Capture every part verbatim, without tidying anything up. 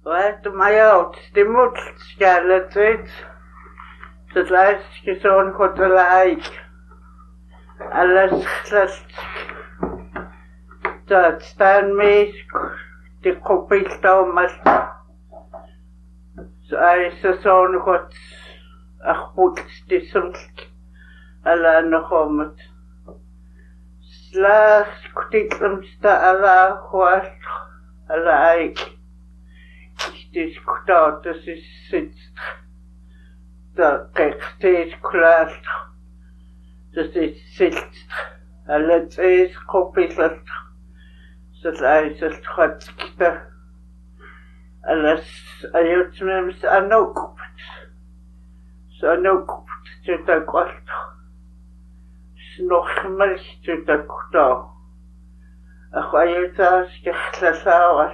Right, maja stimult skärletrit. Så läsk sån kotelaik. Alles klast. Så stan misk. Det kopilta om allt. Så är så sån kot. Ach put det som alla något. Slash kutitlumsta alla hoast. Alla ik. Dit kutaat, dat is het. Dat kijk steeds klaar. Dat is het. En het is kopieerd. Dat is het gaat kita. Alles ayut mems anokupt. Zo anokupt. Dat dat kwart. Nog gemeld dat dat kutaat. Ach ayut as geklasauast.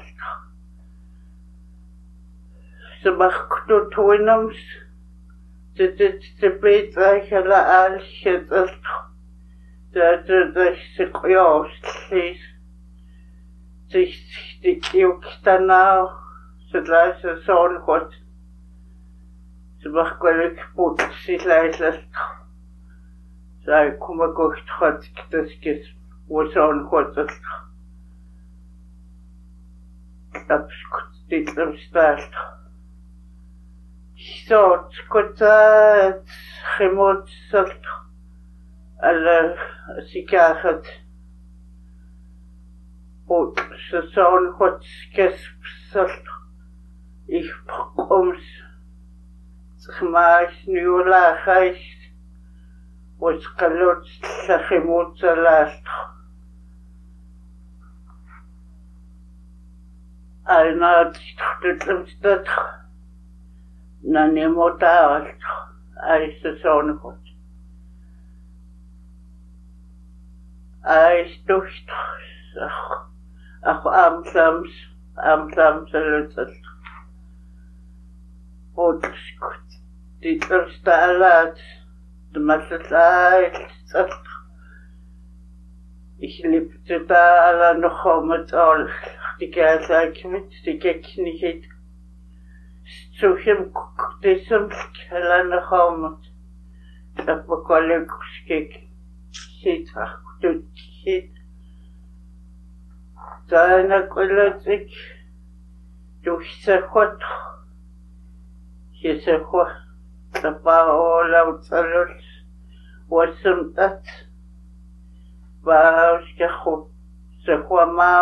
Så mag toinams dit dit beter gela al shit dat dat dat se kjøslis sich dit jo stana så laat se sån godt så mag ik put sig læslas så jeg kommer godt godt det skal hvor sån godt dat dit er start Så skottat gemot salt alla sikaret och så sån hot skesp salt ich ums smaak nu la gais och kalot gemot salat alna det na nemota allt är så sån gott. Är stort. Ach amsams amsams lutsat. Och skott. Det första allt det måste säga. Ich liebte da alla noch kommt all. Die Geld mit die Geknigkeit. Så hem det som kallar honom att på kollegisk hit har du hit Sana kollegisk du ser hot ser hot det var alla utsalus och som det var ska hot så komma